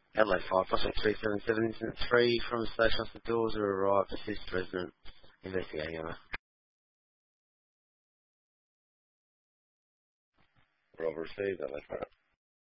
Adelaide 5, Prospect 377, incident 3 from the station hospitals are arrived, assist resident investigating over. Rob received, Adelaide 5.